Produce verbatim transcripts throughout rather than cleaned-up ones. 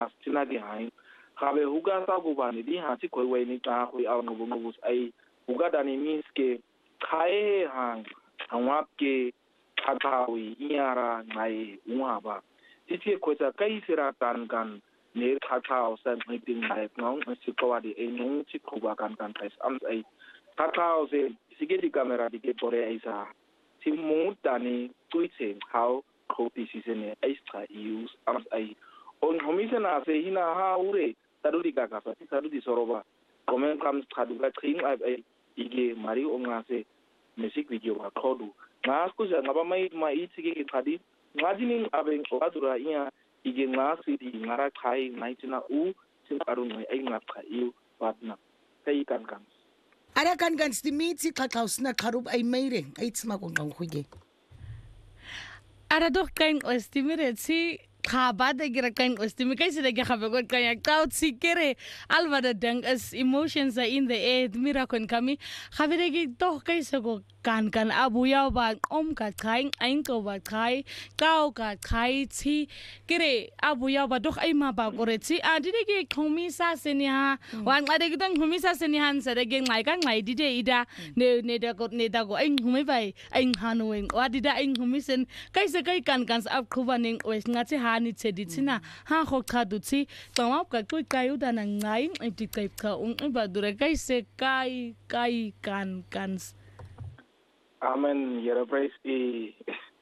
sina di hain gabe huga sa go bane di ha si khoi we ni ta khoi aw no bo bo ai huga dani means ke khae hang angwap ke khathawi iara ngai unga ba ti ti ko sa kai sira tan kan ne khathaw sa meeting ngai ngong si ko wa di e nung si ko ba kan kan tais am ai khathaw se sige di camera di ke pore ai sa si mu dani tuite how ko decision e extra use am ai on homisena se hina ha ure tadu di ka ka sa tadu di soroba komen kam tadu ka tring ai ige mari onga se music video wa khodu ngasko ja ngaba mai mai tsike ke thadi ngajini abeng odura iya ige ngasi di ngara khai naitina u sin arun ai ngap kha yu patna kai kan kan ara kan kan stimiti khakhausna kharup ai meire ai tsma ko ngam khuge ara doch kain estimire si Kabada gira kain ostimi kai sida ge khabe got kan yakta si kere alvada dang as emotions are in the air mira kon kami khabere ge doch kai sago kan kan abu yaw ba om ka khai ain ko ba khai kau ka khai chi kere abu yaw ba doch ai ma ba gore chi a dide ge khomi sa seni ha wan ade ge dang khomi sa seni han sa de ge ngai ka ngai dide ida ne ne da ko ne da ko ai khumi bai ai hanu eng wa dida ai khumi sen kai sa kai kan kan ab khubaning wes ngati ni chedi china ha kho khadu chi tawap ka tu kai u da na ngai ti kai ka ung ba dure kai se kai kai kan kan amen yera praise e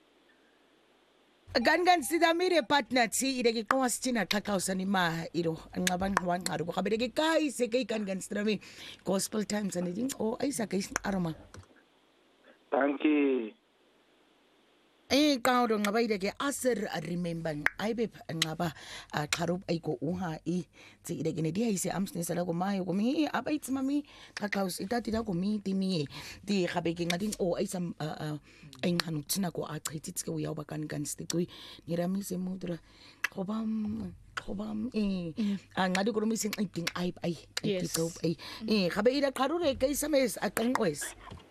gan gan sida mire partner chi ide ke kwas china khakhausani ma iro angaban wan ngaru ba kabere ke kai se kai kan gan strami gospel times and ding o ai sa kai aroma thank you eh kauro ngabai de ke aser remember ai be ngaba kharup ai ko uha i ti de ke ne dia ise amsne sala ko mai ko mi abai tsmami khakhaus ita ti da ko mi ti mi di khabe ke ngading o ai sam ai nganu tsina ko a khiti tske u ya ba kan kan sti tu ni rami se mudra khobam khobam eh ngadi ko mi sing ai ting ai ai ti ko ai eh khabe ida kharure ke sames akan oes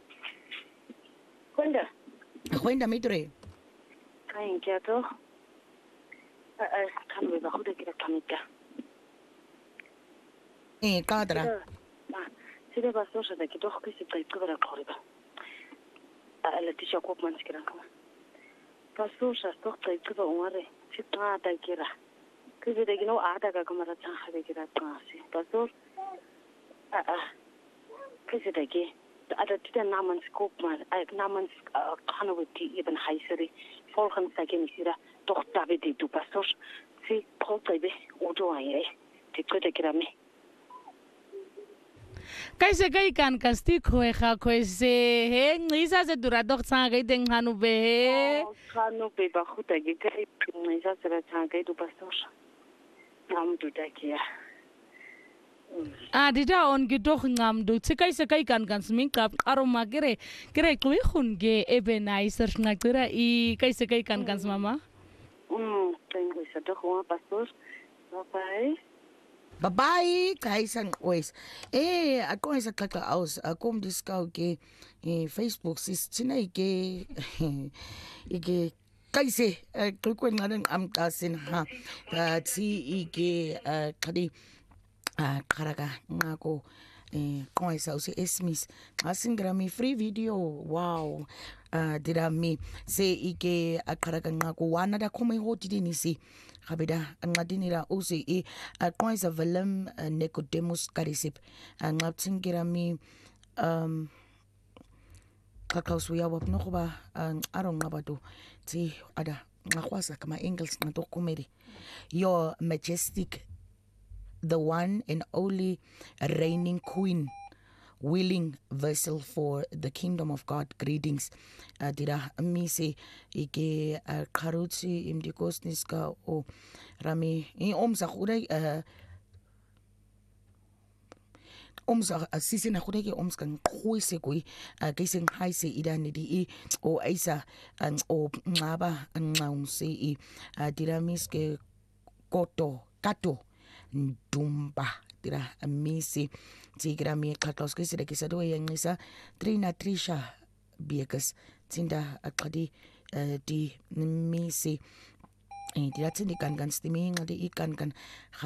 kwenda kwenda mitre kain kiato a kan we ba khude kira kamika eh kadra ah sida ba so shada ki dokh kisi tay kubara khoriba ala tisha ko man sikira kama ba so sha so tay kuba umare sita ta kira kibe de gino ada ga kamara cha habe kira kasi ba so a a kisi de ge ada tida naman scope man naman kana witi ibn haisari volgens dat je misira toch David die du pastor si protobe odo ai ti kude kirame kai se kai kan kasti khoe kha khoe se he ngisa se dura doch sa gai deng hanu be hanu be ba khuta ge kai ngisa se ra sa gai du pastor nam du da kia a dida on ge doch ngam du tsikai se kai kan kan smin kap aroma gere gere klui khun ge ebe nicer na kira i kai se kai kan kan mama mm tengo esa doch wa pastor bye bye bye kai sang oes eh ako esa kaka aus akom diskau ke eh Facebook sis chinai ke ige kaise klui ko ngadan am tasin ha ti ige kadi ah karaga ngako eh koisa usi esmis asingra mi free video wow ah dira mi se ike akaraga ngako wana da kome hoti ni si habida ngadinira usi e koisa velam Nicodemus karisip ngaptsingira mi um kakausu ya wap no ba arong ngabado ti ada ngakwasa kama English ngato komedi your majestic the one and only reigning queen, willing vessel for the kingdom of God. Greetings. Uh, dira mise ike karutsi imdikos niska o rami i omsa khurai omsa sisi na khurai ke omskan khuise koi kaiseng haise idani di o aisa o ngaba ngausi i dira miske koto kato Dumba tira amisi tigra mi kaklos ke sida kisado yang ngisa Trina Trisha biekas tinda akadi di misi eh tira tindi kan kan stimi ngadi ikan kan